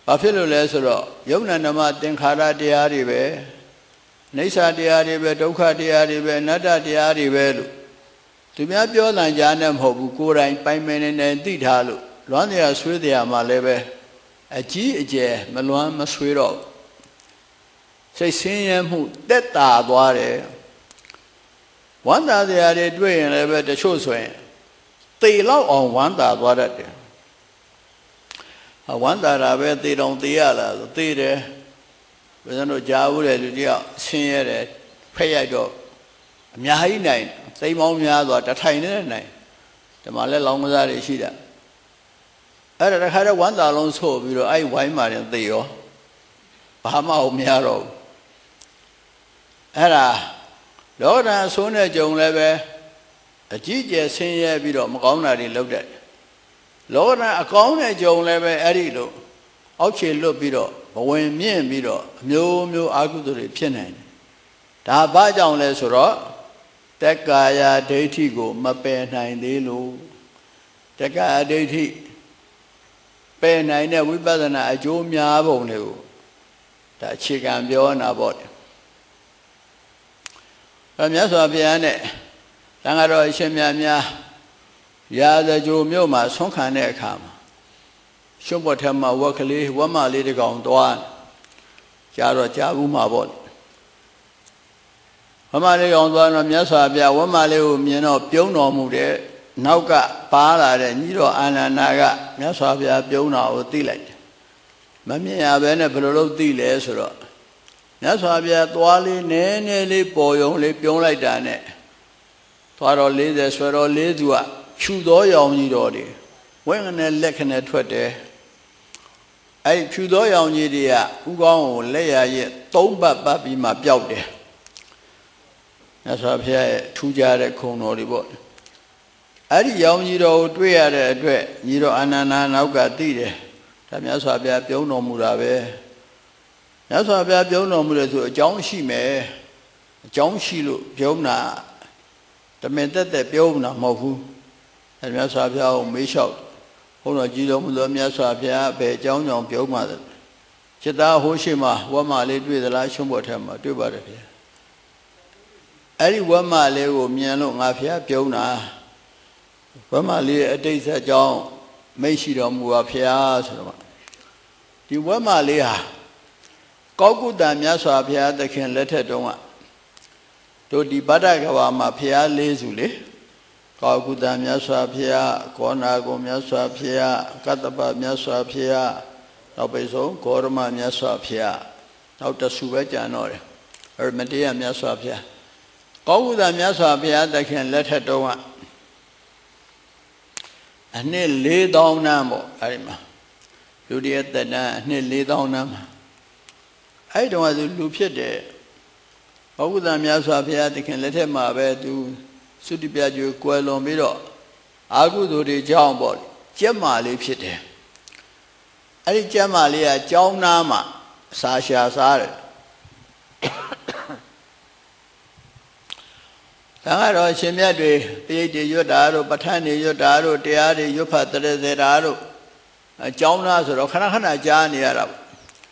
ဘာဖြစ်လို့လဲဆိုတော့ယုံနာနမသင်္ခါရတရားတွေပဲနေဆာတရားတွေပဲဒုက္ခတရားတွေပဲအနတ္တတရားတွေပဲလို့သူများပြောလန်ကြားနေမဟုတ်ဘူးကိုယ်တိုင်ပိုင်ပိုင်နေသိထားလို့လွမ်းတရားဆွေးတရားမှလည်းပဲအကြီးအကျယ်မလွမ်းမဆွေးတော့စိတ်ဆင်းရဲမှုတက်တာသွားတယ်ဝမ်းသာတရားတွေတွေ့ရင်လည်းပဲတချို့ဆိုရင်သေလောက်အောင်ဝမ်းသာသွားတတ်တယ်ဝမ်းသာတာပဲသေတော်သေရလားဆိုသေတယ်ဘယ်လိုကြားဘူးလေလူတယောက်ဆင်းရဲတယ်ဖက်ရိုက်တော့အများကြီးနိုင်သိမ်းပေါင်းများစွာတထိုင်နဲ့နိုင်ဒီမှာလဲလောင်းကစားတွေရှိတာအဲ့ဒါတခါတော့ဝမ်းသာလုံးဆို့ပြီးတော့အဲ့ဝိုင်းမာတယ်သေရောဘာမှမရတော့ဘူးအဲ့ဒါလောကဓာတ်ဆိုးနေကြုံလည်းပဲအကြီးကျယ်ဆင်းရဲပြီးတော့မကောင်းတာတွေလုပ်တတ်တယ်လောကဓာတ်အကောင်းနဲ့ကြုံလည်းပဲအဲ့ဒီလိုအောက်ခြေလွတ်ပြီးတော့ဘဝင်မြင့်ပြီးတော့အမျိုးမျိုးအာဟုသူတွေဖြစ်နိုင်တယ်ဒါဘာကြောင့်လဲဆိုတော့တက္ကာယဒိဋ္ဌိကိုမပယ်နိုင်သေးလို့တက္ကာယဒိဋ္ဌိပယ်နိုင်တဲ့ဝိပဿနာအကျိုးများပုံတွေကိုဒါအခြေခံပြောနေတာပေါ့အဲ့မြတ်စွာဘုရားနဲ့တန်ခါတော်အရှင်မြတ်များရာဇဂိုမြို့မှာဆုံးခံတဲ့အခါမှာရှုပ်ပေါ်ထမှာဝက်ကလေးဝက်မလေးတစ်ကောင်သွားကြားတော့ကြားဘူးမှာပေါ့ဝက်မလေးကောင်သွားတော့မြတ်စွာဘုရားဝက်မလေးကိုမြင်တော့ပြုံးတော်မူတဲ့နောက်ကပါလာတဲ့ညီတော်အာနန္ဒာကမြတ်စွာဘုရားပြုံးတာကိုသိလိုက်တယ်မမြင်ရဘဲနဲ့ဘယ်လိုလုပ်သိလဲဆိုတော့မြတ်စွာဘုရားသွားလေးနည်းနည်းလေးပေါ်ယုံလေးပြုံးလိုက်တာနဲ့သွားတော့40ဆွဲတော့4သူကဖြူသောရောင်ကြီးတော်တွေဝင်းကနေလက်ခနဲ့ထွက်တယ်အဲ့ဖြူသောရောင်ကြီးတွေကဥကောင်းကိုလက်ရရဲ့3ပတ်ပတ်ပြီးမှပျောက်တယ်မြတ်စွာဘုရားရဲ့ထူးခြားတဲ့ခုံတော်တွေပေါ့အဲ့ဒီရောင်ကြီးတော်ကိုတွေ့ရတဲ့အတွက်ညီတော်အာနန္ဒာနောက်ကသိတယ်ဒါမြတ်စွာဘုရားပြုံးတော်မူတာပဲမြတ်စွာဘုရားပြုံးတော်မူတယ်ဆိုအကြောင်းရှိမယ်အကြောင်းရှိလို့ပြုံးတာတမင်တက်တက်ပြုံးတာမဟုတ်ဘူးအဲမြတ်စွာဘုရားကိုမေးလျှောက်ဘုန်းတော်ကြီးတော်မူသောမြတ်စွာဘုရားဘယ်အကြောင်းကြောင့်ပြုံးမှာလဲจิตသားဟိုးရှိမှဝတ်မလေးတွေ့သလားရှုံးပေါ်ထဲမှာတွေ့ပါတယ်ဗျာအဲ့ဒီဝတ်မလေးကိုမြင်လို့ငါဘုရားပြုံးတာဝတ်မလေးရဲ့အတိတ်ဆက်ကြောင်းမိတ်ရှိတော်မူပါဘုရားဆိုတော့ဒီဝတ်မလေးဟာကောကုတ္တမြတ်စွာဘုရားသခင်လက်ထက်တုန်းကတို့ဒီဗဒ္ဒကဘာမှာဘုရား၄စုလေကောကုတ္တမြတ်စွာဘုရားကောနာကုမြတ်စွာဘုရားကတ္တပမြတ်စွာဘုရားနောက်ပိဆုံးဂေါရမမြတ်စွာဘုရားနောက်တဆူပဲကြံတော့တယ်အရမတေယမြတ်စွာဘုရားကောကုတ္တမြတ်စွာဘုရားသခင်လက်ထက်တုန်းကအနှစ်4000နန်းပေါ့အဲဒီမှာလူတည်းသက်တမ်းအနှစ်4000နန်းမှာအဲ့တုန်းကသူလူဖြစ်တယ်ကောကုတ္တမြတ်စွာဘုရားသခင်လက်ထက်မှာပဲသူသုတိပြကျွေးကွယ်လွန်ပြီးတော့အာဟုသူတွေကြောင်းပေါ့ကျက်မာလေးဖြစ်တယ်အဲ့ဒီကျက်မာလေးကကြောင်းနာမှာစာရှာစားတယ်ဒါကတော့ရှင်မြတ်တွေပိဋိတွေရွတ်တာတို့ပဋ္ဌာန်းတွေရွတ်တာတို့တရားတွေရွတ်ဖတ်တဲ့စေတာတို့အကြောင်းနာဆိုတော့ခဏခဏကြားနေရတာပေါ့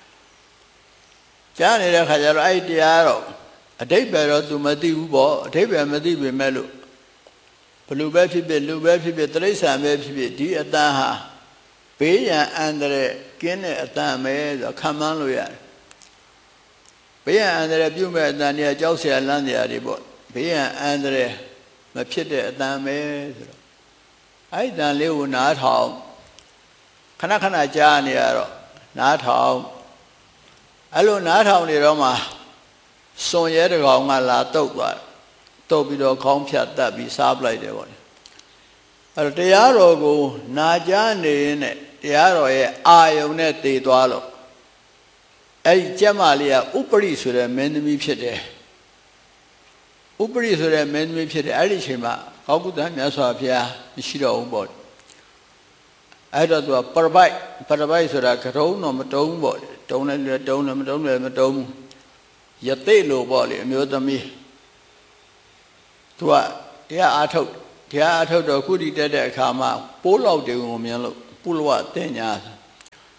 ကြားနေတဲ့ခါကျတော့အဲ့ဒီတရားတော့အဓိပ္ပာယ်တော့သူမသိဘူးပေါ့အဓိပ္ပာယ်မသိပေမဲ့လို့ဘလူပဲဖြစ်ဖြစ်လူပဲဖြစ်ဖြစ်တိရစ္ဆာန်ပဲဖြစ်ဖြစ်ဒီအတန်ဟာဘေးရန်အန္တရာယ်ကင်းတဲ့အတန်ပဲဆိုခံမှန်းလို့ရတယ်ဘေးရန်အန္တရာယ်ပြုမဲ့အတန်တွေကကြောက်เสียလန့်เสียတွေပေါ့ဘေးရန်အန္တရာယ်မဖြစ်တဲ့အတန်ပဲဆိုတော့အဲ့ဒီတန်လေးကိုနားထောင်ခဏခဏကြားနေရတော့နားထောင်အဲ့လိုနားထောင်နေတော့မှစွန်ရဲတကောင်ကလာတုတ်သွားတုတ်ပြီးတော့ခေါင်းဖြတ်တတ်ပြီးစားပလိုက်တယ်ပေါ့အဲ့တော့တရားတော်ကိုနာကြားနေရင်တရားတော်ရဲ့အာယုံနဲ့တည်သွားလို့အဲ့ဒီကျက်မလေးကဥပရိဆိုတဲ့မင်းသမီးဖြစ်တယ်ဥပရိဆိုတဲ့မင်းသမီးဖြစ်တယ်အဲ့ဒီအချိန်မှာကောကုတ္တမြတ်စွာဘုရားရှိတော်ဦးပေါ့အဲ့တော့သူကပရပိုက်ဆိုတာကတုံးတော့မတုံးပေါ့တုံးလည်းတုံးတယ်မတုံးလည်းမတုံးဘူးယသိလို့ပေါ့လေအမျိုးသမီးသူကတရားအားထုတ်တော့ခုတည်တဲ့အခါမှာပိုးလောက်တွေကိုမြင်လို့ပုလဝတင်ညာ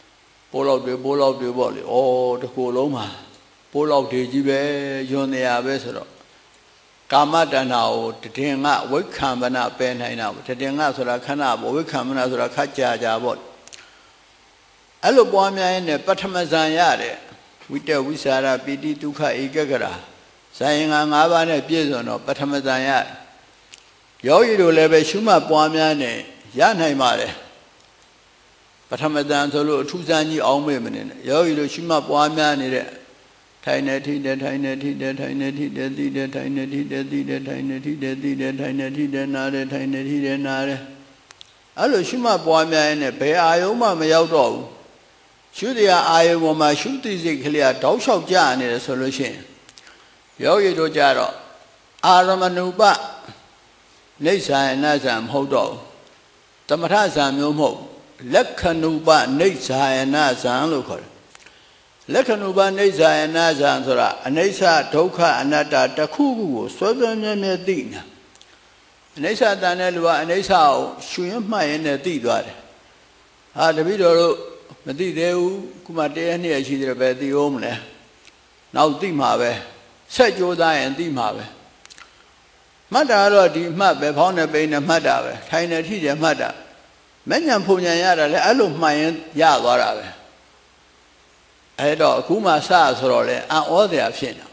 ပိုးလောက်တွေပေါ့လေတခုလုံးမှာပိုးလောက်တွေကြီးပဲယွန်နေရပဲဆိုတော့ကာမတဏ္ဍာကိုတည်ငါဝိခံမနာပယ်နိုင်တာပေါ့တည်ငါဆိုတာခဏပေါ့ဝိခံမနာဆိုတာခက်ကြာပေါ့အဲ့လိုပွားများရင်ပထမဇန်ရတယ်ဝိတဝိสารပိတိဒုက္ခဧကဂရဇာယင်္ဂ၅ပါးနဲ့ပြည့်စုံတော့ပထမဇန်ရယောဂီတို့လည်းပဲရှုမှတ်ပွားများနေရနိုင်ပါတယ်ပထမဇန်ဆိုလို့အထူးဇန်ကြီးအောင်မေ့မနေနဲ့ယောဂီတို့ရှုမှတ်ပွားများနေတဲ့ထိုင်နေထိတယ်ထိုင်နေထိတယ်ထိုင်နေထိတယ်သိတယ်ထိုင်နေထိတယ်သိတယ်ထိုင်နေထိတယ်သိတယ်ထိုင်နေထိတယ်နားတယ်ထိုင်နေထိတယ်နားတယ်အဲ့လိုရှုမှတ်ပွားများရင်ဘယ်အာယုံမှမရောက်တော့ဘူးရှုတရားအာယုံပေါ်မှာရှုသိစိတ်ကလေးကတောက်လျှောက်ကြနေတယ်ဆိုလို့ရှိရင်ယောဂီတို့ကြတော့အာရမဏုပနေဆာယနာဇံမဟုတ်တော့တမထဇံမျိုးမဟုတ်လက္ခဏုပနေဆာယနာဇံလို့ခေါ်တယ်လက္ခဏုပနေဆာယနာဇံဆိုတာအနိစ္စဒုက္ခအနတ္တတစ်ခုခုကိုစွဲစွဲမြဲမြဲသိနေတာအနိစ္စတန်တဲ့လူကအနိစ္စကိုရှုရင်းမှတ်ရင်းနဲ့သိသွားတယ်ဟာတပည့်တော်တို့မသိသေးဘူးခုမှ1 ရက်2 ရက်ရှိသေးတယ်ပဲသိအောင်မလဲနောက်သိမှာပဲဆက်ကြိုးစားရင်သိမှာပဲမှတ်တာတော့ဒီမှတ်ပဲဖောင်းနေပိန်နဲ့မှတ်တာပဲထိုင်နေထိတယ်မှတ်တာမဲ့ညာဖုန်ညာရတာလဲအဲ့လိုမှန်ရင်ရသွားတာပဲအဲ့တော့အခုမှစဆိုတော့လဲအံ့ဩစရာဖြစ်နေတာ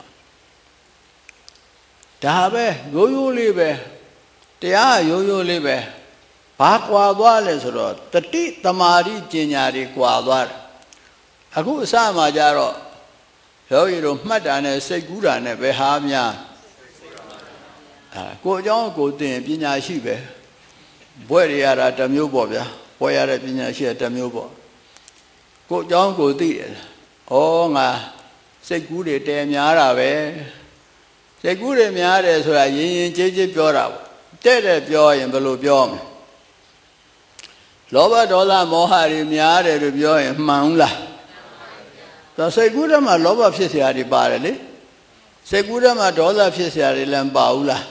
ဒါပဲရိုးရိုးလေးပဲတရားရိုးရိုးလေးပဲဘာကွာသွားလဲဆိုတော့တတိတမာတိပညာတွေကွာသွားတယ်အခုအစမှကြတော့ယောဂီတို့မှတ်တာနဲ့စိတ်ကူးတာနဲ့ပဲဟာများကိုအကြောင်းကိုသိရင်ပညာရှိပဲဘွဲ့ရတာတစ်မျိုးပေါ့ဗျာဘွဲ့ရတဲ့ပညာရှိတဲ့တစ်မျိုးပေါ့ကိုအကြောင်းကိုသိတယ်ဩငါစိတ်ကူးတွေတဲများတာပဲစိတ်ကူးတွေများတယ်ဆိုတာရင်ရင်ကျေးကျေးပြောတာပေါ့တဲ့ပြောရင်ဘယ်လိုပြောမလဲလောဘဒေါသမောဟတွေများတယ်လို့ပြောရင်မှန်ဘူးလားဒါစိတ်ကူးထဲမှာလောဘဖြစ်เสียတွေပါတယ်လေစိတ်ကူးထဲမှာဒေါသဖြစ်เสียတွေလည်းမပါဘူးလား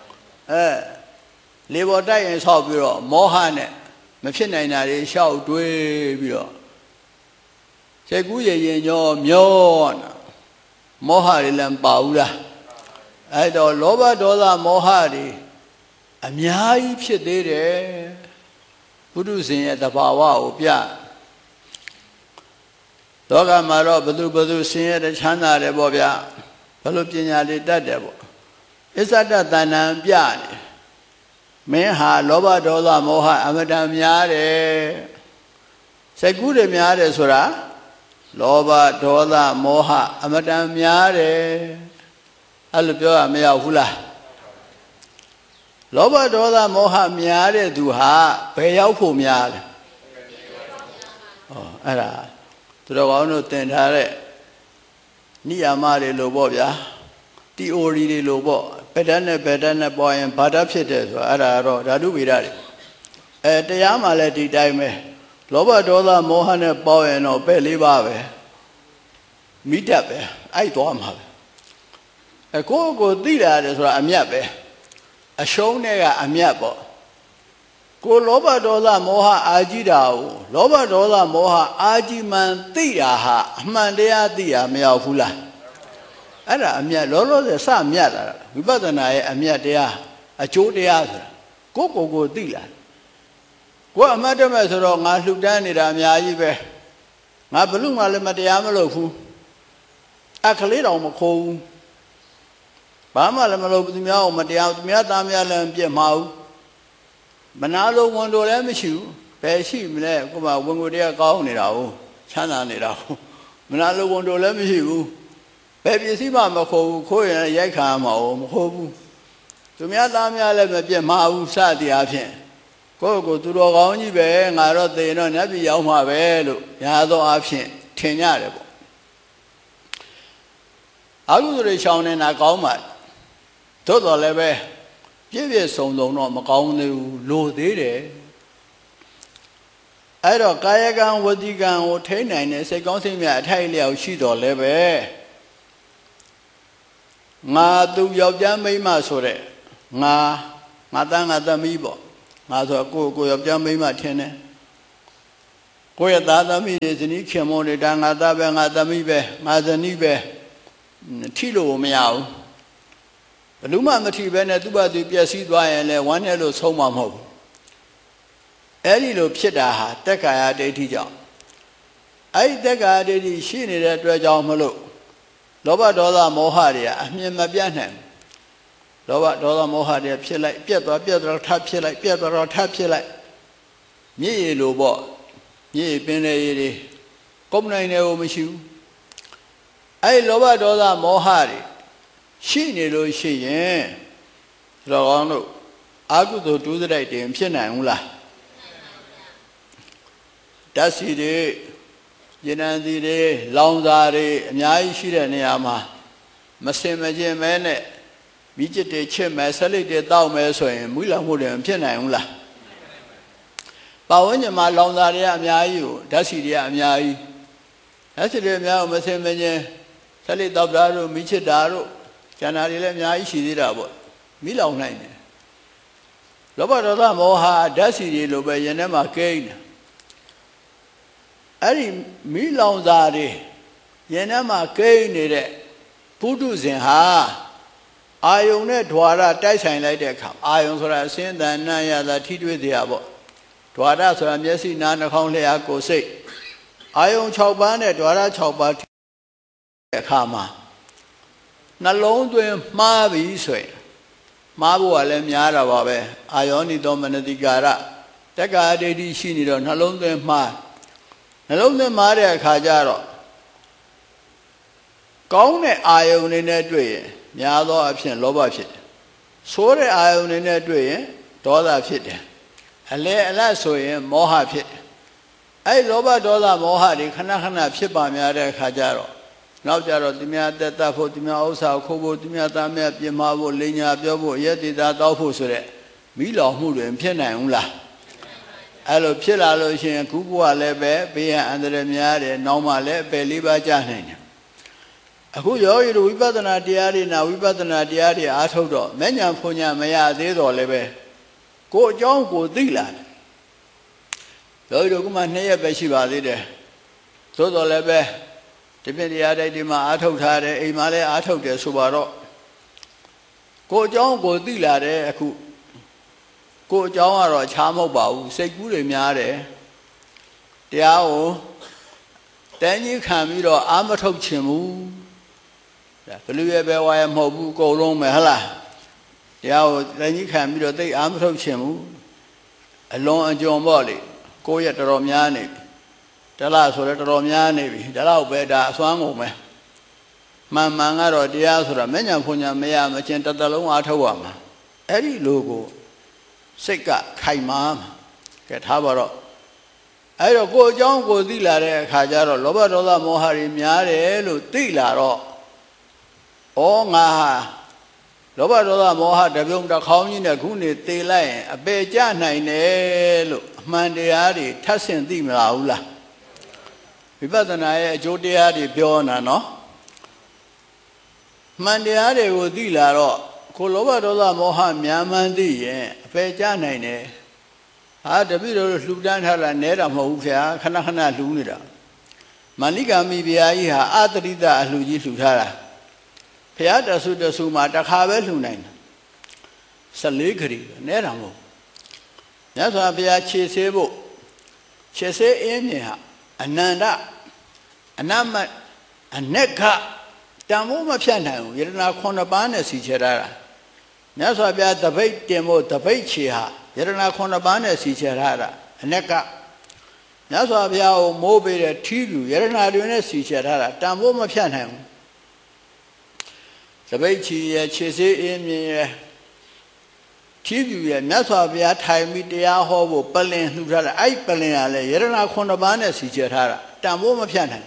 လေပေါ်တိုက်ရင်ဆောက်ပြီးတော့မောဟနဲ့မဖြစ်နိုင်တာတွေရှောက်တွေးပြီးတော့စိတ်ကူးရင်ညောမျောနာမောဟတွေလည်းမပါဘူးလားအဲ့တော့လောဘဒေါသမောဟတွေအများကြီးဖြစ်သေးတယ်ပုထုဇဉ်ရဲ့သဘာဝကိုပြလောကမှာတော့ဘသူဆင်းရဲတဲ့ချမ်းသာတယ်ပေါ့ဗျာဘယ်လိုပညာလေးတတ်တယ်ပေါ့အစ္ဆဒတဏ္ဏပြနေမင်းဟာလောဘဒေါသမောဟအမတန်များတယ်စိတ်ကူးတွေများတယ်ဆိုတာလောဘဒေါသမောဟအမတန်များတယ်အဲ့လိုပြောရမရောက်ဘူးလားလောဘဒေါသမောဟများတဲ့သူဟာဘယ်ရောက်ဖို့များလဲအဲ့ဒါသူတော်ကောင်းတို့သင်ထားတဲ့နိယာမတွေလို့ပေါ့ဗျာ theory တွေလို့ပေါ့ဘယ်တန်းနဲ့ပေါ်ရင်ဘာသာဖြစ်တယ်ဆိုတာအဲ့ဒါတော့ဓာတုဗေဒတွေတရားမှလည်းဒီတိုင်းပဲလောဘဒေါသမောဟနဲ့ပေါ်ရင်တော့ပဲ၄ပါးပဲမိတတ်ပဲအဲ့သွားမှာပဲကိုသိလာတယ်ဆိုတာအမြတ်ပဲအရှုံးနဲ့ကအမြတ်ပေါ့ကိုလောဘဒေါသမောဟအာကြီးတာကိုလောဘဒေါသမောဟအာကြီးမှန်သိတာဟာအမှန်တရားသိတာမရောက်ဘူးလားအဲ့ဒါအမြတ်လောလောဆယ်စမြတ်လာတာဝိပဿနာရဲ့အမြတ်တရားအကျိုးတရားဆိုတာကိုသိလာကိုအမှတ်တမဲ့ဆိုတော့ငါလှူဒန်းနေတာအများကြီးပဲငါဘလို့မှလည်းမတရားမလုပ်ဘူးအခလေးတောင်မခိုးဘူးဘာမှလည်းမလုပ်ဘူးသူများကိုမတရားသူများသားများလည်းပြစ်မှာဘူးမနာလို့ဝန်တော်လည်းမရှိဘူးဘယ်ရှိမလဲကိုမဝန်ကိုတရားကောင်းနေတာဟုတ်ချမ်းသာနေတာဟုတ်မနာလို့ဝန်တော်လည်းမရှိဘူးဘယ်ပစ္စည်းမှမခိုးဘူးခိုးရင်ရိုက်ခါမှာမခိုးဘူးသူများသားများလည်းမပြစ်မှာဘူးစသည်အဖြစ်ကိုသူတော်ကောင်းကြီးပဲငါတော့သေတော့နတ်ပြည်ရောက်မှာပဲလို့ညာသောအဖြစ်ထင်ကြတယ်ပေါ့အကုသိုလ်တွေရှောင်နေတာကောင်းပါသို့တော်လည်းပဲပြည့်စုံတော့မကောင်းသေးဘူးလိုသေးတယ်အဲ့တော့ကာယကံဝစီကံကိုထိန်းနိုင်တဲ့စိတ်ကောင်းစိတ်မြတ်အထိုက်လျောက်ရှိတော်လည်းပဲငါသူယောက်ျားမိန်းမဆိုတဲ့ငါသားငါသမီးပေါ့ငါဆိုကိုယောက်ျားမိန်းမထင်တယ်ကိုယ့်ရဲ့သားသမီးတွေဇနီးခင်မွန်းတွေဒါငါသားပဲငါသမီးပဲငါဇနီးပဲထိလို့မရဘူးဘယ်သူမှမထိပဲနဲ့သူ့ဘာသူပျက်စီးသွားရင်လည်းဝမ်းနဲ့လို့ဆုံးမှာမဟုတ်ဘူးအဲ့ဒီလိုဖြစ်တာဟာတက္ကာယဒိဋ္ဌိကြောင့်အဲ့ဒီတက္ကာယဒိဋ္ဌိရှိနေတဲ့အတွက်ကြောင့်မလို့လောဘဒေါသမောဟတွေကအမြင်မပြတ်နိုင်လောဘဒေါသမောဟတွေဖြစ်လိုက်ပြတ်သွားထပ်ဖြစ်လိုက်ပြတ်သွားထပ်ဖြစ်လိုက်မြည်ရည်လိုပေါ့မြည်ပင်လေရည်တွေကုန်နိုင်တယ်ကိုမရှိဘူးအဲ့ဒီလောဘဒေါသမောဟတွေရှိနေလို့ရှိရင်တော်ကောင်းတို့အာဟုသို့တူးတဲ့တင်ဖြစ်နိုင်ဘူးလားဓာတ်စီတွေရေနံစီတွေလောင်စာတွေအများကြီးရှိတဲ့နေရာမှာမစင်မကျင်မဲနဲ့မိကျစ်တွေချစ်မယ်ဆက်လက်တွေတောက်မယ်ဆိုရင်မွေးလာမှုတွေမဖြစ်နိုင်ဘူးလားပတ်ဝန်းကျင်မှာလောင်စာတွေကအများကြီးကိုဓာတ်စီတွေကအများကြီးဓာတ်စီတွေအများကိုမစင်မကျင်ဆက်လက်တောက်တာတို့မိချစ်တာတို့ကျန်တာတွေလည်းအများကြီးရှိသေးတာပေါ့မိလောင်နိုင်တယ်လောဘဒေါသမောဟဓာတ်စီတွေလိုပဲရင်ထဲမှာကိန်းတယ်အဲ့ဒီမိလောင်စာတွေရင်ထဲမှာကိန်းနေတဲ့ပုထုဇဉ်ဟာအာယုန်နဲ့ဓွာရတိုက်ဆိုင်လိုက်တဲ့အခါအာယုန်ဆိုတာအစင်းတန်နံ့ရတာထိတွေ့တရားပေါ့ဓွာရဆိုတာမျက်စိနားနှာခေါင်းလျှာကိုယ်စိတ်အာယုန်6ပါးနဲ့ဓွာရ6ပါးတဲ့အခါမှာနှလုံးသွင်းမှားပြီဆိုရင်မှားဖို့ကလည်းများတာပါပဲအာယောနိသောမနတိကာရတက္ကာဒိဋ္ဌိရှိနေတော့နှလုံးသွင်းမှားနှလုံးသွင်းမှားတဲ့အခါကျတော့ကောင်းတဲ့အာယုန်တွေနဲ့တွေ့ရင်များသောအဖြစ်လောဘဖြစ်တယ်ဆိုးတဲ့အာယုန်တွေနဲ့တွေ့ရင်ဒေါသဖြစ်တယ်အလဲအလတ်ဆိုရင်မောဟဖြစ်တယ်အဲ့လောဘဒေါသမောဟတွေခဏခဏဖြစ်ပါများတဲ့အခါကျတော့နောက်ကြတော့သူများတက်တတ်ဖို့သူများဥစ္စာခိုးဖို့သူများသားများပြင်မာဖို့လိညာပြောဖို့ရက်တည်တာတောက်ဖို့ဆိုတဲ့မိလောင်မှုတွေဖြစ်နိုင်ဘူးလားအဲ့လိုဖြစ်လာလို့ရှိရင်ခုဘဝလည်းပဲဘေးရန်အန္တရာယ်များတယ်နောက်မှလည်းပယ်လေးပါးကြနိုင်တယ်အခုယောဂီတို့ဝိပဿနာတရားတွေနာဝိပဿနာတရားတွေအားထုတ်တော့မဉ္ဇဉ်ဖွညာမရသေးတော့လည်းပဲကိုယ်အကြောင်းကိုသိလာတယ်ယောဂီတို့ကမှ2ရက်ပဲရှိပါသေးတယ်သို့တော်လည်းပဲဒီပြတရားတိုက်ဒီမှာအားထုတ်ထားတယ်အိမ်မှာလည်းအားထုတ်တယ်ဆိုပါတော့ကိုယ်အကြောင်းကိုသိလာတယ်အခုကိုယ်အကြောင်းကတော့ခြားမဟုတ်ပါဘူးစိတ်ကူးတွေများတယ်တရားကိုတန်းကြီးခံပြီးတော့အာမထုတ်ချင်ဘူးဒါဘလူရဲ့ပဲဝါရမဟုတ်ဘူးအကုန်လုံးပဲဟလားတရားကိုတန်းကြီးခံပြီးတော့သိအာမထုတ်ချင်ဘူးအလွန်အကျွံပေါ့လေကိုယ့်ရဲ့တော်တော်များနေတလားဆိုတော့တော်တော်များနေပြီဒါတော့ပဲဒါအစွမ်းကုန်ပဲမှန်မှန်ကတော့တရားဆိုတာမဉ္ဇဉ်ဖွညာမရမချင်းတစ်သလုံးအားထုတ်ရမှာအဲ့ဒီလိုကိုစိတ်ကခိုင်မာမှာကဲထားပါတော့အဲ့တော့ကိုယ်အကြောင်းကိုသိလာတဲ့အခါကျတော့လောဘဒေါသမောဟတွေများတယ်လို့သိလာတော့ဩငါဟာလောဘဒေါသမောဟတပြုံတစ်ခေါင်းကြီးနဲ့ခုနေသေလိုက်ရင်အပေကျနိုင်တယ်လို့အမှန်တရားတွေထပ်ဆင့်သိမလားဘူးလားဝိပဿနာရဲ့အကျိုးတရားတွေပြောနေတာနော်မှန်တရားတွေကိုသိလာတော့ကိုလောဘဒေါသမောဟများမှန်းသိရင်အပေကျနိုင်တယ်ဟာတပည့်တော်လှူဒန်းထားတာနဲတာမဟုတ်ဘူးခင်ဗျာခဏခဏလှူနေတာမဏိကာမိဗျာကြီးဟာအတရိတအလှူကြီးလှူထားတာဘုရားတဆူတဆူမှာတစ်ခါပဲလှူနိုင်တာ14ခရီးနဲတာမဟုတ်မြတ်စွာဘုရားခြေဆေးဖို့ခြေဆေးအင်းမြင်ဟာအနန္တအနမအနက္ခတန်ဖို့မဖြတ်နိုင်ဘူးယတနာ9ပါးနဲ့စီချထားတာမြတ်စွာဘုရားတပိတ်တင်ဖို့တပိတ်ခြေဟာယတနာ9ပါးနဲ့စီချထားတာအနက်ကမြတ်စွာဘုရားကိုမိုးပေးတဲ့ထီးပြူယတနာတွေနဲ့စီချထားတာတန်ဖို့မဖြတ်နိုင်ဘူးတပိတ်ခြေရဲ့ခြေစေးအင်းမြင်ရဲ့ထီးပြူရဲ့မြတ်စွာဘုရားထိုင်ပြီးတရားဟောဖို့ပလင်လှူထားတာအဲ့ပလင်ကလည်းယတနာ9ပါးနဲ့စီချထားတာတန်ဖို့မဖြတ်နိုင်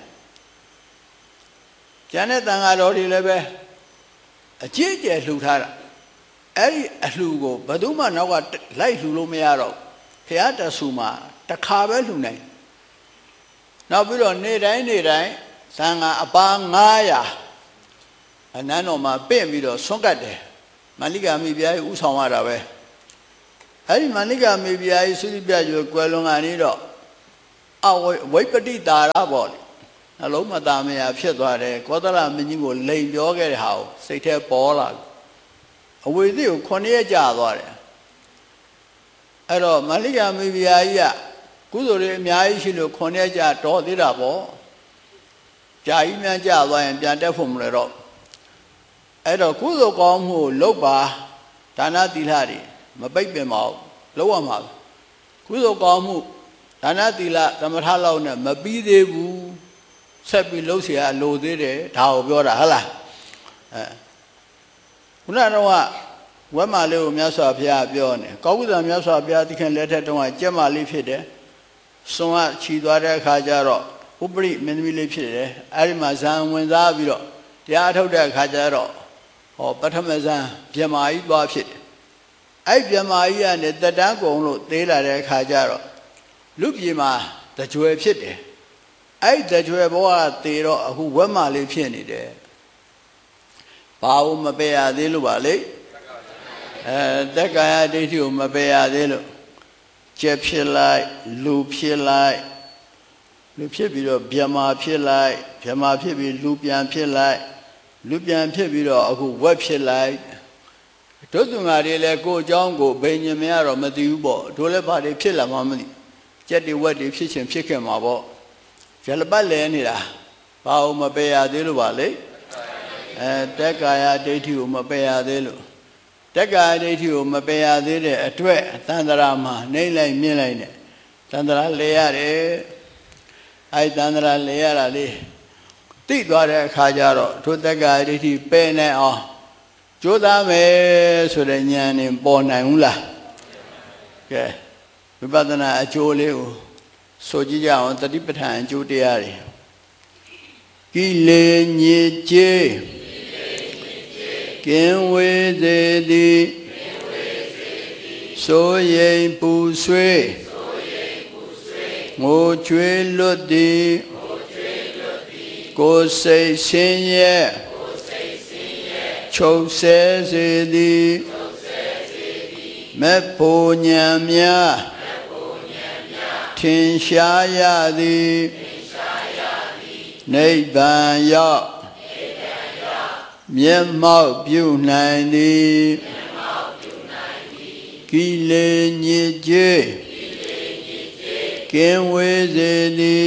ကျန်တဲ့တန်ဃာတော်တွေလည်းပဲအကျင့်ကျယ်လှူထားတာအဲ့ဒီအလှူကိုဘယ်သူမှနောက်ကလိုက်လှူလို့မရတော့ဘုရားတဆူမှာတစ်ခါပဲလှူနိုင်နောက်ပြီးတော့နေ့တိုင်းသံဃာအပါ900အနန်းတော်မှာပင့်ပြီးတော့ဆွန့်ကတ်တယ်မဏိကာမိဗျာကြီးဥဆောင်ရတာပဲအဲ့ဒီမဏိကာမိဗျာကြီးသုတိပြရွယ်ကွယ်လွန်ကနေတော့ဝိပတိတာရပေါ့လေနှလုံးမသားမယာဖြစ်သွားတယ်ကောသလမင်းကြီးကိုလိန်ပြောခဲ့တဲ့ဟာကိုစိတ်ထဲပေါ်လာအဝိသိကို9 ရက်ကြာသွားတယ်အဲ့တော့မလိကာမိဖုရားကြီးကကုသိုလ်တွေအများကြီးရှိလို့9 ရက်ကြာတော်သေးတာပေါ့ကြာကြီးများကြာသွားရင်ပြန်တက်ဖို့မလဲတော့အဲ့တော့ကုသိုလ်ကောင်းမှုလုပ်ပါဒါနသီလတွေမပိတ်ပင်ပါဘူးလုပ်ရမှာကုသိုလ်ကောင်းမှုဒါနသီလသမထလောက်နဲ့မပြီးသေးဘူးဆက်ပြီးလုပ်เสียလိုသေးတယ်ဒါကိုပြောတာဟုတ်လားခုနကတော့ဝက်မာလေးကိုမြတ်စွာဘုရားပြောနေကောကုသမြတ်စွာဘုရားသခင်လက်ထက်တုန်းကကြက်မာလေးဖြစ်တယ်စွန်ကခြီသွားတဲ့အခါကျတော့ဥပရိမင်းသမီးလေးဖြစ်တယ်အဲ့ဒီမှာဇံဝင်စားပြီးတော့တရားထုတ်တဲ့အခါကျတော့ပထမဇံဗြဟ္မာကြီးသွားဖြစ်တယ်အဲ့ဗြဟ္မာကြီးကနေတက်တန်းကုံလို့သေးလာတဲ့အခါကျတော့လူပြည်မှာတကြွယ်ဖြစ်တယ်အဲ့တကြွယ်ဘဝသေတော့အခုဝက်မာလေးဖြစ်နေတယ်ဘာလို့မပယ်ရသေးလို့ပါလေတက္ကာယဒိဋ္ဌိကိုမပယ်ရသေးလို့ကျက်ဖြစ်လိုက်လူဖြစ်လိုက်လူဖြစ်ပြီးတော့ဗြဟ္မာဖြစ်လိုက်ဗြဟ္မာဖြစ်ပြီးလူပြန်ဖြစ်လိုက်လူပြန်ဖြစ်ပြီးတော့အခုဝက်ဖြစ်လိုက်တို့သူငါတွေလည်းကိုယ်အကြောင်းကိုဘယ်ညင်မရတော့မသိဘူးပေါ့တို့လည်းဘာတွေဖြစ်လာမှမသိကြက်တွေဝက်တွေဖြစ်ချင်းဖြစ်ခဲ့မှာပေါ့ရလပတ်လဲနေတာဘာလို့မပယ်ရသေးလို့ပါလေတက္ကာယဒိဋ္ဌိကိုမပယ်ရသေးလို့တက္ကာယဒိဋ္ဌိကိုမပယ်ရသေးတဲ့အတွက်သန္တရာမှာနှိမ့်လိုက်မြင့်လိုက်နဲ့သန္တရာလဲရတယ်အဲ့သန္တရာလဲရတာလေးသိသွားတဲ့အခါကျတော့ထိုတက္ကာယဒိဋ္ဌိပယ်နိုင်အောင်ကြိုးစားမယ်ဆိုတဲ့ဉာဏ်နဲ့ပေါ်နိုင်ဘူးလားကဲဝိပဿနာအကျိုးလေးကိုဆိုကြည့်ကြအောင်တတိပဋ္ဌာန်အကျိုးတရားတွေကိလေညစ်ကြေးကင်းဝေးစေသည်ဆိုရင်ပူဆွေးငိုကြွေးလွတ်သည်ကိုယ်စိတ်ဆင်းရဲချုပ်ဆဲစေသည်မေဖို့ဉာဏ်များထင်ရှားရသည်နိဗ္ဗာန်ရောက်မျက်မှောက်ပြုနိုင်သည်ကိလေညစ်ကြေးကင်းဝေးစေသည်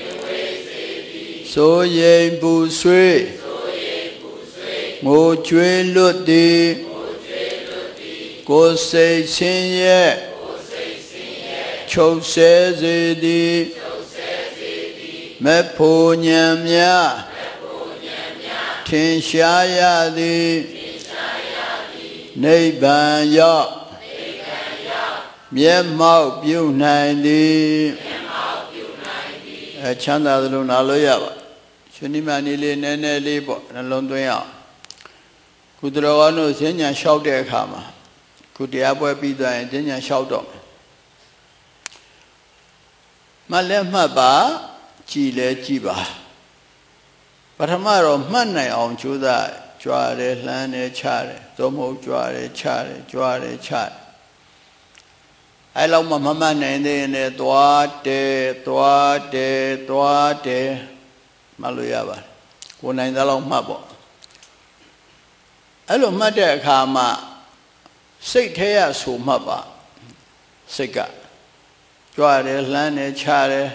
ဆိုရင်ပူဆွေးငိုကြွေးလွတ်သည်ကိုယ်စိတ်ဆင်းရဲချုပ်ဆဲစေသည်မေဖို့ဉာဏ်များထင်ရှားရသည်နိဗ္ဗာန်ရောက်မျက်မှောက်ပြုနိုင်သည်ချမ်းသာသလိုနားလို့ရပါရှင်ဒီမနီလေးနည်းနည်းလေးပေါ့နှလုံးသွင်းအောင်ကုသတော်ကောင်းတို့ဈဉ္ညာလျှောက်တဲ့အခါမှာခုတရားပွဲပြီးသွားရင်ဈဉ္ညာလျှောက်တော့မှတ်လဲမှတ်ပါကြည်လဲကြည်ပါပထမတော့မှတ်နိုင်အောင်ကြိုးစားကြွားတယ်လှမ်းတယ်ချတယ်သို့မဟုတ်ကြွားတယ်ချတယ်ကြွားတယ်ချတယ်အဲ့လောက်မှမမှတ်နိုင်သေးရင်လည်းသွားတယ်သွားတယ်သွားတယ်မှတ်လို့ရပါတယ်ကိုယ်နိုင်သလောက်မှတ်ပေါ့အဲ့လိုမှတ်တဲ့အခါမှာစိတ်ထဲရဆိုမှတ်ပါစိတ်ကကြွားတယ်လှမ်းတယ်ချတယ်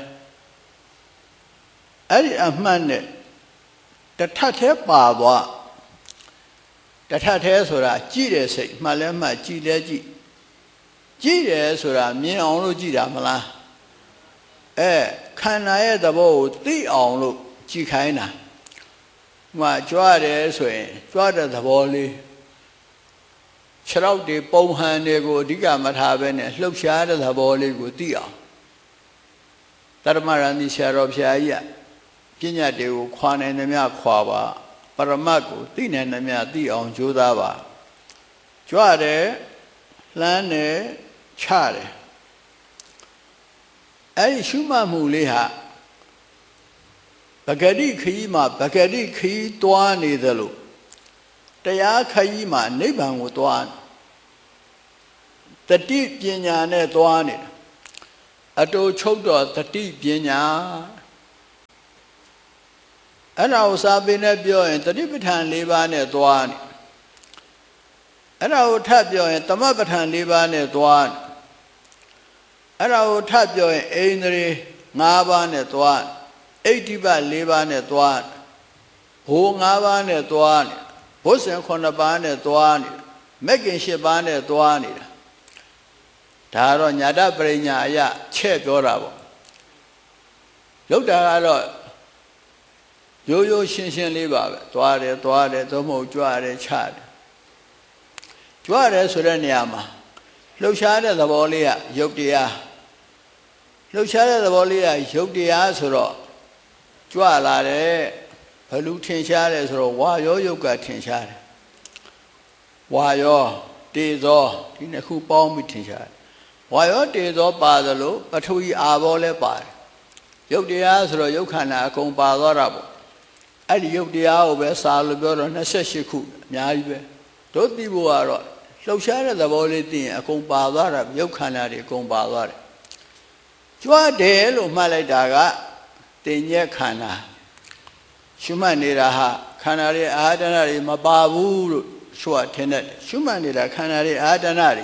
အဲ့ဒီအမှတ်နဲ့တထက်သေးပါသွားတထက်သေးဆိုတာကြည့်တယ်စိတ်မှတ်လဲမှတ်ကြည့်လဲကြည့်ကြည့်တယ်ဆိုတာမြင်အောင်လို့ကြည့်တာမလားခန္ဓာရဲ့သဘောကိုသိအောင်လို့ကြည့်ခိုင်းတာကြွားတယ်ဆိုရင်ကြွားတဲ့သဘောလေးခြေထောက်တွေပုံဟန်တွေကိုအဓိကမထားဘဲနဲ့လှုပ်ရှားတဲ့သဘောလေးကိုသိအောင်တရမရဏီဆရာတော်ဘုရားကြီးကပညာတွေကိုခွာနိုင်သမျှခွာပါပရမတ်ကိုသိနိုင်သမျှသိအောင်ကြိုးစားပါကြွတယ်လှမ်းတယ်ချတယ်အဲ့ဒီရှုမှတ်မှုလေးဟာပဂတိခရီးမှာပဂတိခရီးတွားနေသလိုတရားခရီးမှာနိဗ္ဗာန်ကိုတွားတတိပညာနဲ့တွားနေတာအတူချုပ်တော်တတိပညာအဲ့ဒါကိုစာပေနဲ့ပြောရင်တတိပဋ္ဌာန်၄ပါးနဲ့သွားနေအဲ့ဒါကိုထပ်ပြောရင်သမပဋ္ဌာန်၄ပါးနဲ့သွားနေအဲ့ဒါကိုထပ်ပြောရင်အိန္ဒြေ၅ပါးနဲ့သွားဣဋ္ဌိပတ်၄ပါးနဲ့သွားဘိုး၅ပါးနဲ့သွားနေဘုဇင်9ပါးနဲ့သွားနေမဂ္ဂင်10ပါးနဲ့သွားနေတာဒါတော့ညာတပရိညာအယချဲ့ပြောတာပေါ့ယုတ်တာကတော့ရိုးရိုးရှင်းရှင်းလေးပါပဲသွားတယ်သို့မဟုတ်ကြွတယ်ချတယ်ကြွတယ်ဆိုတဲ့နေရာမှာလှုပ်ရှားတဲ့သဘောလေးကယုတ်တရားလှုပ်ရှားတဲ့သဘောလေးကယုတ်တရားဆိုတော့ကြွလာတယ်ဘလူထင်ရှားတယ်ဆိုတော့ဝါရောယုတ်ကထင်ရှားတယ်ဝါရောတေဇောဒီနှစ်ခုပေါင်းပြီးထင်ရှားတယ်ဝါရောတေဇောပါသလိုပထဝီအာဘောလည်းပါတယ်ယုတ်တရားဆိုတော့ယုတ်ခန္ဓာအကုန်ပါသွားတာပေါ့အဲ့ဒီယုတ်တရားကိုပဲစာလို့ပြောတော့28ခုအများကြီးပဲတို့သိဖို့ကတော့လှုပ်ရှားတဲ့သဘောလေးသိရင်အကုန်ပါသွားတာယုတ်ခန္ဓာတွေအကုန်ပါသွားတယ်ကြွတယ်လို့မှတ်လိုက်တာကတင်ညက်ခန္ဓာရှုမှတ်နေတာဟာခန္ဓာရဲ့အာဟာရတွေမပါဘူးလို့ဆိုထင်တယ်ရှုမှတ်နေတာခန္ဓာရဲ့အာဟာရတွေ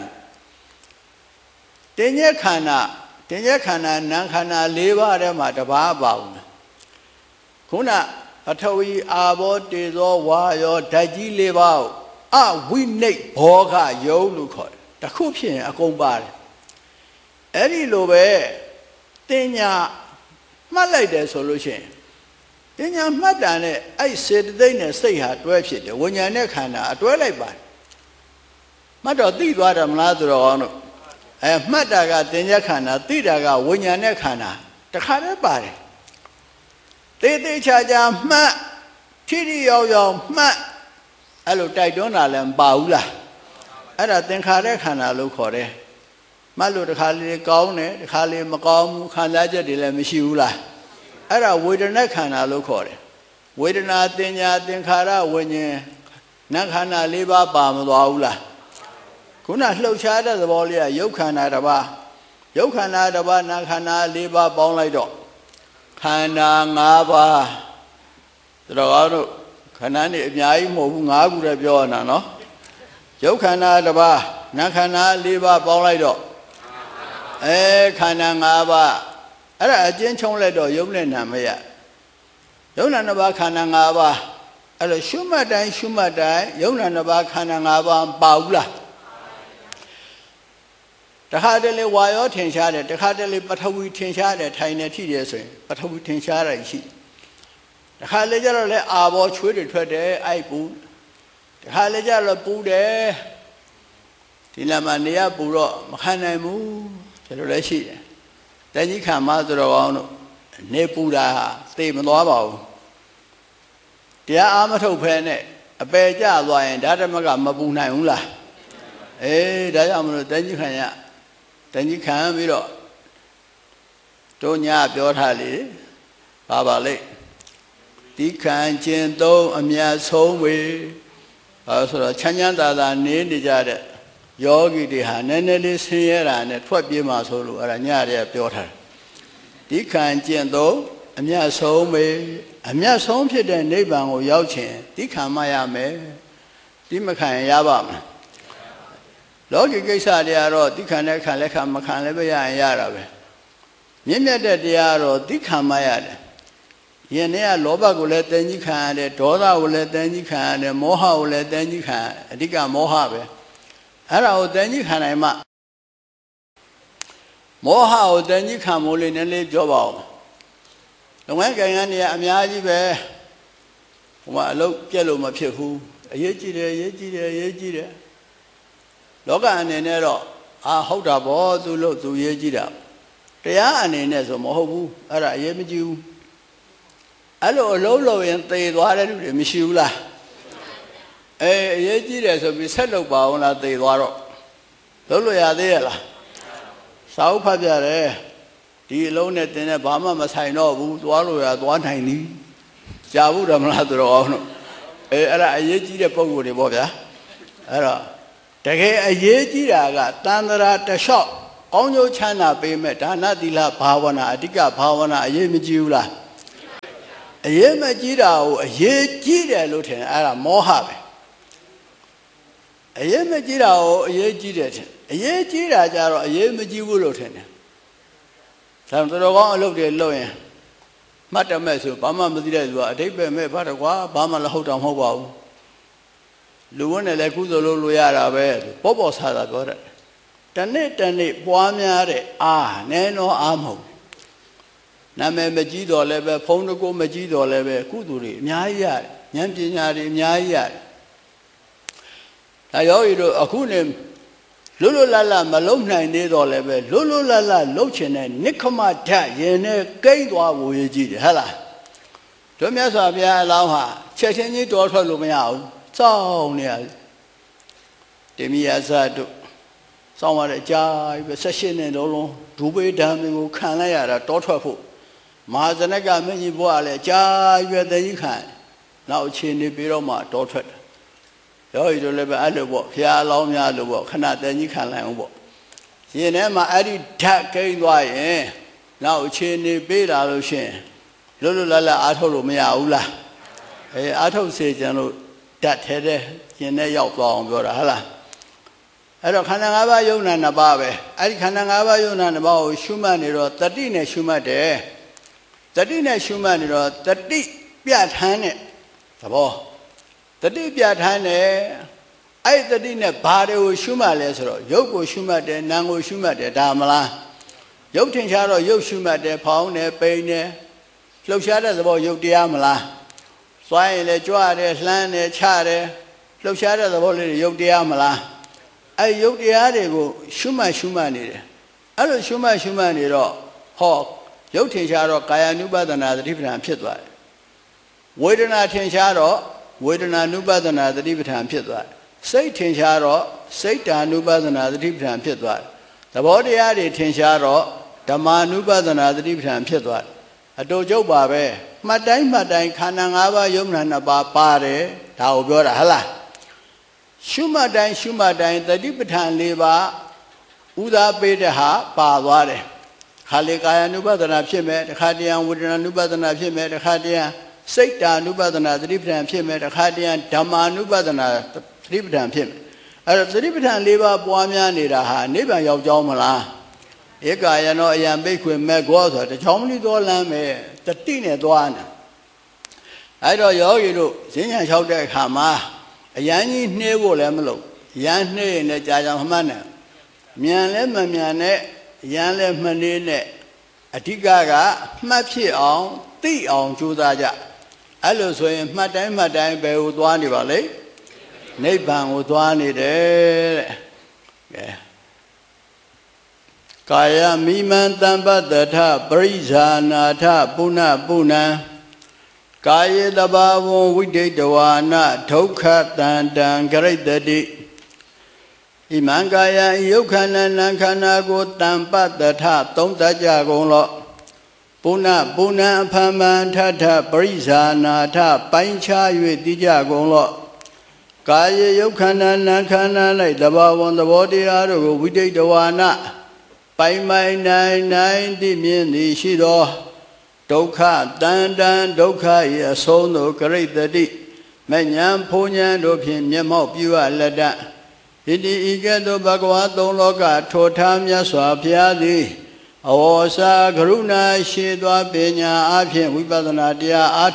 တင်ညက်ခန္ဓာနာမ်ခန္ဓာ၄ပါးထဲမှာတစ်ပါးပါဘူးခုနပထဝီအာဘောတေဇောဝါယောဓာတ်ကြီး၄ပါးကိုအဝိနိတ်ဘောဂယုံလို့ခေါ်တယ်တစ်ခုဖြစ်ရင်အကုန်ပါတယ်အဲ့ဒီလိုပဲတင်ညာမှတ်လိုက်တယ်ဆိုလို့ရှိရင်တင်ညာမှတ်တာနဲ့အဲ့စေတသိက်နဲ့စိတ်ဟာတွဲဖြစ်တယ်ဝိညာဉ်နဲ့ခန္ဓာအတွဲလိုက်ပါတယ်မှတ်တော့သိသွားတယ်မလားဆိုတော့အောင်တို့မှတ်တာကတင်ညာခန္ဓာသိတာကဝိညာဉ်နဲ့ခန္ဓာတခါတည်းပါတယ်တေးသေးချာချာမှတ်ထိထိရောက်ရောက်မှတ်အဲ့လိုတိုက်တွန်းတာလည်းမပါဘူးလားအဲ့ဒါသင်္ခါရခန္ဓာလို့ခေါ်တယ်မှတ်လို့တစ်ခါလေကောင်းတယ်တစ်ခါလေမကောင်းဘူးခံစားချက်တွေလည်းမရှိဘူးလားအဲ့ဒါဝေဒနာခန္ဓာလို့ခေါ်တယ်ဝေဒနာတင်ညာသင်္ခါရဝိညာဉ်နာခန္ဓာ၄ပါးပါမသွားဘူးလားခုနလှုပ်ရှားတဲ့သဘောလေးကယုတ်ခန္ဓာတစ်ပါးယုတ်ခန္ဓာတစ်ပါးနာခန္ဓာ၄ပါးပေါင်းလိုက်တော့ခန္ဓာ၅ပါးတော်တို့ခန္ဓာနေအများကြီးမဟုတ်ဘူး၅ခုတည်းပြောရတာနော်ယုတ်ခန္ဓာတစ်ပါးနာခန္ဓာ၄ပါးပေါင်းလိုက်တော့ခန္ဓာ၅ပါးအဲ့ဒါအကျဉ်းချုံးလိုက်တော့ယုတ်နဲ့နာမရယုတ်နာနှစ်ပါးခန္ဓာ၅ပါးအဲ့လိုရှုမှတ်တိုင်းယုတ်နာနှစ်ပါးခန္ဓာ၅ပါးပါဘူးလားတခါတလေဝါရောထင်ရှားတယ်တခါတလေပထဝီထင်ရှားတယ်ထိုင်နေထိတယ်ဆိုရင်ပထဝီထင်ရှားတာရှိတခါလေကျတော့လေအာဘောချွေးတွေထွက်တယ်အိုက်ပူတခါလေကျတော့ပူတယ်ဒီလမှာနေရပူတော့မခံနိုင်ဘူးဒါလိုလည်းရှိတယ်တန်ကြီးခံမဆိုတော့အောင်တို့နေပူတာသိမသွားပါဘူးတရားအားမထုတ်ဖဲနဲ့အပယ်ကျသွားရင်ဓာတမကမပူနိုင်ဘူးလားဒါကြောင့်မလို့တန်ကြီးခံရတန်ကြီးခံပြီးတော့တို့ညပြောထားလေပါလေဒီခံခြင်းသုံးအမြတ်ဆုံးဝေဆိုတော့ချမ်းချမ်းသာသာနေနေကြတဲ့ယောဂီတွေဟာနည်းနည်းလေးဆင်းရဲတာနဲ့ထွက်ပြေးမှဆိုလို့အဲ့ဒါညရဲပြောထားတယ်ဒီခံခြင်းသုံးအမြတ်ဆုံးဝေအမြတ်ဆုံးဖြစ်တဲ့နိဗ္ဗာန်ကိုရောက်ခြင်းဒီခံမရမယ်ဒီမခံရပါမလားလောကီကိစ္စတွေကတော့တိခံတဲ့ခံလက်ခံမခံလည်းပဲရရင်ရတာပဲမြင့်မြတ်တဲ့တရားတော့တိခံမရတယ်ယင်နဲ့ကလောဘကိုလည်းတန်ကြီးခံရတယ်ဒေါသကိုလည်းတန်ကြီးခံရတယ်မောဟကိုလည်းတန်ကြီးခံအဓိကမောဟပဲအဲ့ဒါကိုတန်ကြီးခံနိုင်မှမောဟကိုတန်ကြီးခံမို့လေးနည်းလေးပြောပါဦးလုပ်ငန်းကိုင်ကနေအများကြီးပဲဟိုမှာအလုပ်ပြက်လို့မဖြစ်ဘူးအရေးကြီးတယ်လောကအနေနဲ့တော့ဟုတ်တာဗောသူလို့သူရေးကြည့်တာတရားအနေနဲ့ဆိုမဟုတ်ဘူးအဲ့ဒါအရေးမကြီးဘူးအဲ့လိုအလုံးလုံးရင်သေသွားတဲ့လူတွေမရှိဘူးလားအရေးကြီးတယ်ဆိုပြီးဆက်လုပ်ပါအောင်လားသေသွားတော့လုပ်လို့ရသေးရဲ့လားစာအုပ်ဖတ်ပြတယ်ဒီအလုံးနဲ့တင်တဲ့ဘာမှမဆိုင်တော့ဘူးသွားလို့ရသွားနိုင်သည်ကြာဘူးတော့မလားသူတော်အောင်တို့အဲ့ဒါအရေးကြီးတဲ့ပုံကိုယ်တွေပေါ့ဗျာအဲ့တော့တကယ်အရေးကြီးတာကတန်ត្រာတလျှောက်ကောင်းကျိုးချမ်းသာပေးမဲ့ဒါနသီလဘာဝနာအဓိကဘာဝနာအရေးမကြီးဘူးလားအရေးမကြီးတာကိုအရေးကြီးတယ်လို့ထင်အဲ့ဒါမောဟပဲအရေးမကြီးတာကိုအရေးကြီးတယ်ထင်အရေးကြီးတာကြတော့အရေးမကြီးဘူးလို့ထင်တယ်ဒါတော်တော်ကောင်းအလုပ်တွေလုပ်ရင်မှတ်တမဲ့ဆိုဘာမှမသိတဲ့သူကအတိတ်ပဲမဲ့ဘာတော့ကွာဘာမှလည်းဟုတ်တော့မဟုတ်ပါဘူးလူဝန်းနဲ့လည်းကုသိုလ်လုပ်လို့ရတာပဲပေါ့ပေါ့ဆာဆာပြောတယ်တနေ့တနေ့ပွားများတဲ့အားနည်းတော့အားမဟုတ်နာမည်မကြီးတော့လည်းပဲဖုံးတကိုမကြီးတော့လည်းပဲကုသိုလ်တွေအများကြီးရတယ်ဉာဏ်ပညာတွေအများကြီးရတယ်ဒါယောဂီတို့အခုနေလွတ်လွတ်လပ်လပ်မလုံနိုင်သေးတော့လည်းပဲလွတ်လွတ်လပ်လပ်လုံချင်တဲ့နိခမဓာတ်ရင်နဲ့ကိန်းသွားဝေကြီးတယ်ဟဲ့လားတို့မြတ်စွာဘုရားအလောင်းဟာချက်ချင်းကြီးတော်ထွက်လို့မရဘူးစောင်းနေရတယ်တေမီယာဇတ်တို့စောင်းရတဲ့အကြာပဲ16နှစ်လုံးဒူပေဓာမင်ကိုခံလိုက်ရတာတောထွက်ဖို့မဟာဇနကမင်းကြီးဘုရားလည်းကြာရွယ်သိကြီးခံနောက်အချိန်နေပြီးတော့မှတောထွက်တယ်ယောဂီတို့လည်းပဲအဲ့လိုပေါ့ဘုရားအလောင်းများလို့ပေါ့ခဏတန်ကြီးခံလိုက်အောင်ပေါ့ရင်ထဲမှာအဲ့ဒီဓာတ်ကိန်းသွားရင်နောက်အချိန်နေပေးတာလို့ရှိရင်လွတ်လွတ်လပ်လပ်အားထုတ်လို့မရဘူးလားအားထုတ်စေချင်လို့ဓာတ်ထဲတဲ့ရင်ထဲရောက်သွားအောင်ပြောတာဟုတ်လားအဲ့တော့ခန္ဓာ၅ပါးယုံနာ၅ပါးပဲအဲ့ဒီခန္ဓာ၅ပါးယုံနာ၅ပါးကိုရှုမှတ်နေတော့တတိနဲ့ရှုမှတ်တယ်တတိနဲ့ရှုမှတ်နေတော့တတိပြဋ္ဌာန်းတဲ့သဘောတတိပြဋ္ဌာန်းတယ်အဲ့တတိနဲ့ဘာတွေကိုရှုမှတ်လဲဆိုတော့ရုပ်ကိုရှုမှတ်တယ်နာမ်ကိုရှုမှတ်တယ်ဒါမလားရုပ်ထင်ရှားတော့ရုပ်ရှုမှတ်တယ်ဖောင်းတယ်ပိန်တယ်လှုပ်ရှားတဲ့သဘောရုပ်တရားမလားစွာရင်လည်းကြွတယ်လှမ်းတယ်ချတယ်လှုပ်ရှားတဲ့သဘောလေးတွေရုပ်တရားမလားအဲ့ရုပ်တရားတွေကိုရှုမှတ်နေတယ်အဲ့လိုရှုမှတ်နေတော့ဟောရုပ်ထင်ရှားတော့ကာယ ानु ပဒနာသတိပဋ္ဌာန်ဖြစ်သွားတယ်ဝေဒနာထင်ရှားတော့ဝေဒနာ ानु ပဒနာသတိပဋ္ဌာန်ဖြစ်သွားတယ်စိတ်ထင်ရှားတော့စိတ်တာ ानु ပဒနာသတိပဋ္ဌာန်ဖြစ်သွားတယ်သဘောတရားတွေထင်ရှားတော့ဓမ္မာ ानु ပဒနာသတိပဋ္ဌာန်ဖြစ်သွားတယ်အတူကျုပ်ပါပဲမှတ်တိုင်းခန္ဓာ၅ပါးယုံနာ၂ပါးပါတယ်ဒါကိုပြောတာဟလားရှုမှတ်တိုင်းသတိပဋ္ဌာန်၄ပါးဥသာပေးတဲ့ဟာပါသွားတယ်ခါလေကာယ ानु ပဒနာဖြစ်မယ်တခါတရံဝေဒနာ ानु ပဒနာဖြစ်မယ်တခါတရံစိတ်တာ ानु ပဒနာသတိပဋ္ဌာန်ဖြစ်မယ်တခါတရံဓမ္မာ ानु ပဒနာသတိပဋ္ဌာန်ဖြစ်မယ်အဲ့တော့သတိပဋ္ဌာန်၄ပါးပွားများနေတာဟာနိဗ္ဗာန်ရောက်ကြောင်းမလားဧကာယနောအယံဘိက္ခွေမေဃောဆိုတာတချောင်းမလီတော်လမ်းပဲတတိနဲ့သွားနေအဲ့တော့ယောဂီတို့ဈဉ္ညာလျှောက်တဲ့အခါမှာအယံကြီးနှဲဖို့လည်းမလုပ်ရမ်းနှဲရင်လည်းကြာမှတ်နေမြန်လည်းမမြန်နဲ့ရမ်းလည်းမနေနဲ့အဓိကမှတ်ဖြစ်အောင်သိအောင်ကြိုးစားကြအဲ့လိုဆိုရင်မှတ်တိုင်းဘယ်ကိုသွားနေပါလဲနိဗ္ဗာန်ကိုသွားနေတယ်တဲ့ကဲကာယမိမံတံပတ္တထပရိဇာနာထပုဏ္ဏပုဏ္ဏံကာယေတဘာဝံဝိဒိတဝါနဒုက္ခတန္တံဂရိတတိဣမံကာယယုတ်ခန္ဓာနံခန္ဓာကိုတံပတ္တထသုံးတတ်ကြကုန်လော့ပုဏ္ဏအဖန်ဖန်ထထပရိဇာနာထပိုင်းခြား၍သိကြကုန်လော့ကာယေယုတ်ခန္ဓာနံခန္ဓာ၌တဘာဝံသဘောတရားတို့ကိုဝိဒိတဝါနပိုင်နိုင်သိမြင်သည်ရှိသောဒုက္ခတန်တန်ဒုက္ခ၏အဆုံးသောဂရိတတိမဉ္ဇဉ်ဖုန်ဉ္ဇဉ်တို့ဖြင့်မျက်မှောက်ပြုအပ်လက်တဟိတိဤကဲ့သို့ဘဂဝါသုံးလောကထိုထားမြတ်စွာဘုရားသည်အဝေါစာကရုဏာရှိသောပညာအဖြင့်ဝိပဿနာတရားအား